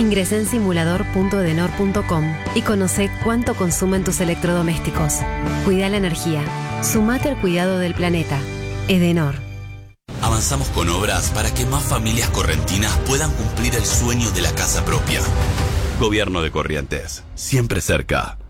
Ingresá en simulador.edenor.com y conoce cuánto consumen tus electrodomésticos. Cuida la energía. Sumate al cuidado del planeta. Edenor. Avanzamos con obras para que más familias correntinas puedan cumplir el sueño de la casa propia. Gobierno de Corrientes, siempre cerca.